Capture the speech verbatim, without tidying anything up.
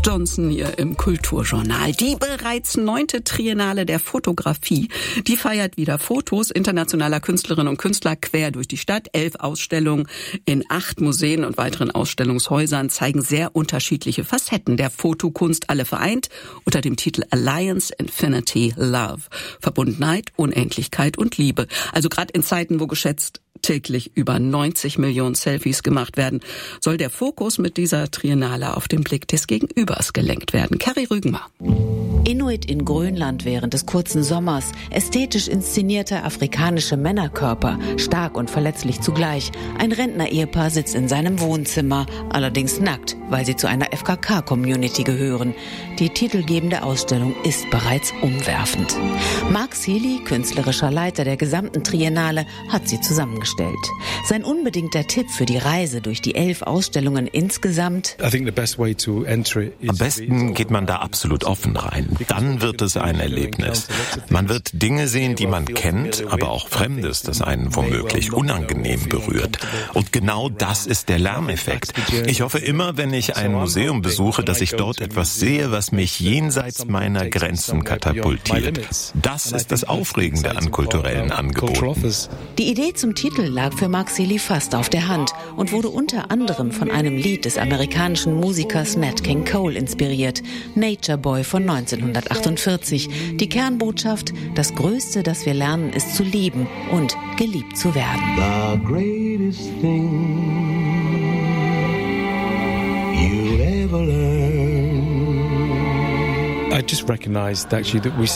Johnson hier im Kulturjournal. Die bereits neunte Triennale der Fotografie, die feiert wieder Fotos internationaler Künstlerinnen und Künstler quer durch die Stadt. Elf Ausstellungen in acht Museen und weiteren Ausstellungshäusern zeigen sehr unterschiedliche Facetten der Fotokunst, alle vereint unter dem Titel Alliance, Infinity, Love. Verbundenheit, Unendlichkeit und Liebe. Also gerade in Zeiten, wo geschätzt täglich über neunzig Millionen Selfies gemacht werden, soll der Fokus mit dieser Triennale auf den Blick des Gegenübers gelenkt werden. Kerry Rügenmar. Inuit in Grönland während des kurzen Sommers, ästhetisch inszenierte afrikanische Männerkörper, stark und verletzlich zugleich. Ein Rentner-Ehepaar sitzt in seinem Wohnzimmer, allerdings nackt, weil sie zu einer F K K-Community gehören. Die titelgebende Ausstellung ist bereits umwerfend. Mark Seeley, künstlerischer Leiter der gesamten Triennale, hat sie zusammengestellt. Sein unbedingter Tipp für die Reise durch die elf Ausstellungen insgesamt: Am besten geht man da absolut offen rein. Dann wird es ein Erlebnis. Man wird Dinge sehen, die man kennt, aber auch Fremdes, das einen womöglich unangenehm berührt. Und genau das ist der Lerneffekt. Ich hoffe immer, wenn ich ein Museum besuche, dass ich dort etwas sehe, was mich jenseits meiner Grenzen katapultiert. Das ist das Aufregende an kulturellen Angeboten. Die Idee zum Titel lag für Mark Seeley fast auf der Hand und wurde unter anderem von einem Lied des amerikanischen Musikers Nat King Cole inspiriert, Nature Boy von neunzehnhundertachtundvierzig. Die Kernbotschaft: Das Größte, das wir lernen, ist zu lieben und geliebt zu werden. The greatest thing you ever learned. I just recognized actually that we